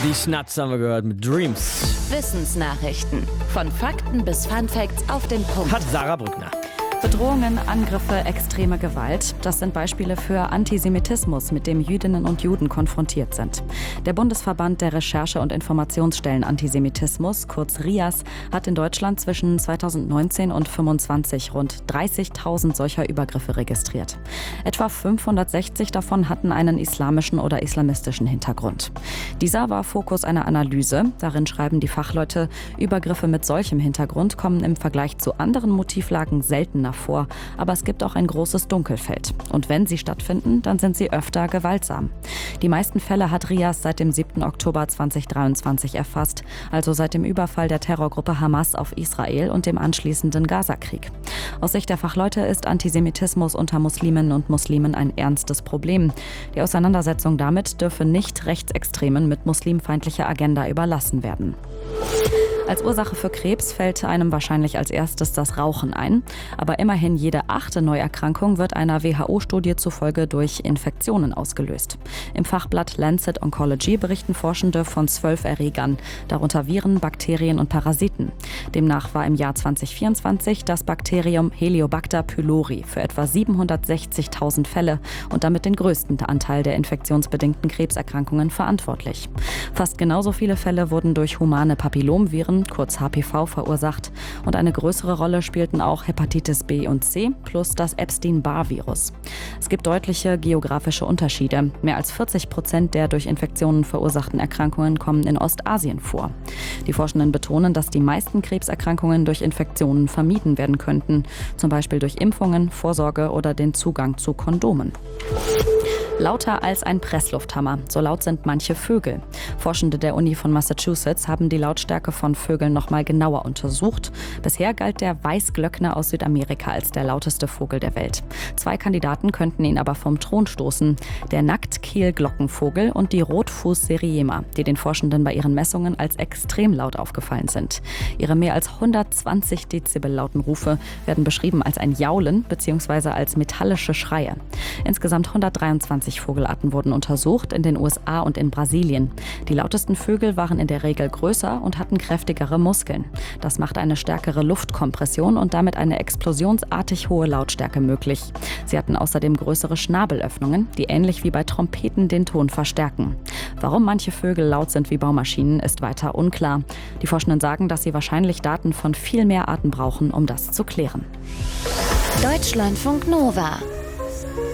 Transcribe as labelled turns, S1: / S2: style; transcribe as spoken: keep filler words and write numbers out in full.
S1: Die Schnatz haben wir gehört mit Dreams.
S2: Wissensnachrichten. Von Fakten bis Funfacts auf den Punkt.
S1: Hat Sarah Brückner.
S3: Bedrohungen, Angriffe, extreme Gewalt. Das sind Beispiele für Antisemitismus, mit dem Jüdinnen und Juden konfrontiert sind. Der Bundesverband der Recherche- und Informationsstellen Antisemitismus, kurz RIAS, hat in Deutschland zwischen zweitausendneunzehn und fünfundzwanzig rund dreißigtausend solcher Übergriffe registriert. Etwa fünfhundertsechzig davon hatten einen islamischen oder islamistischen Hintergrund. Dieser war Fokus einer Analyse. Darin schreiben die Fachleute, Übergriffe mit solchem Hintergrund kommen im Vergleich zu anderen Motivlagen seltener vor, aber es gibt auch ein großes Dunkelfeld. Und wenn sie stattfinden, dann sind sie öfter gewaltsam. Die meisten Fälle hat RIAS seit dem siebten Oktober zweitausenddreiundzwanzig erfasst, also seit dem Überfall der Terrorgruppe Hamas auf Israel und dem anschließenden Gazakrieg. Aus Sicht der Fachleute ist Antisemitismus unter Musliminnen und Muslimen ein ernstes Problem. Die Auseinandersetzung damit dürfe nicht Rechtsextremen mit muslimfeindlicher Agenda überlassen werden. Als Ursache für Krebs fällt einem wahrscheinlich als erstes das Rauchen ein. Aber immerhin jede achte Neuerkrankung wird einer W H O-Studie zufolge durch Infektionen ausgelöst. Im Fachblatt Lancet Oncology berichten Forschende von zwölf Erregern, darunter Viren, Bakterien und Parasiten. Demnach war im Jahr zweitausendvierundzwanzig das Bakterium Heliobacter pylori für etwa siebenhundertsechzigtausend Fälle und damit den größten Anteil der infektionsbedingten Krebserkrankungen verantwortlich. Fast genauso viele Fälle wurden durch humane Papillomviren, kurz H P V, verursacht. Und eine größere Rolle spielten auch Hepatitis B und C plus das Epstein-Barr-Virus. Es gibt deutliche geografische Unterschiede. Mehr als vierzig Prozent der durch Infektionen verursachten Erkrankungen kommen in Ostasien vor. Die Forschenden betonen, dass die meisten Krebserkrankungen durch Infektionen vermieden werden könnten, zum Beispiel durch Impfungen, Vorsorge oder den Zugang zu Kondomen. Lauter als ein Presslufthammer, so laut sind manche Vögel. Forschende der Uni von Massachusetts haben die Lautstärke von Vögeln noch mal genauer untersucht. Bisher galt der Weißglöckner aus Südamerika als der lauteste Vogel der Welt. Zwei Kandidaten könnten ihn aber vom Thron stoßen: der Nacktkehlglockenvogel und die Rotfuß-Seriema, die den Forschenden bei ihren Messungen als extrem laut aufgefallen sind. Ihre mehr als hundertzwanzig Dezibel lauten Rufe werden beschrieben als ein Jaulen bzw. als metallische Schreie. Insgesamt hundertdreiundzwanzig Vogelarten wurden untersucht in den U S A und in Brasilien. Die lautesten Vögel waren in der Regel größer und hatten kräftigere Muskeln. Das macht eine stärkere Luftkompression und damit eine explosionsartig hohe Lautstärke möglich. Sie hatten außerdem größere Schnabelöffnungen, die ähnlich wie bei Trompeten den Ton verstärken. Warum manche Vögel laut sind wie Baumaschinen, ist weiter unklar. Die Forschenden sagen, dass sie wahrscheinlich Daten von viel mehr Arten brauchen, um das zu klären.
S2: Deutschlandfunk Nova.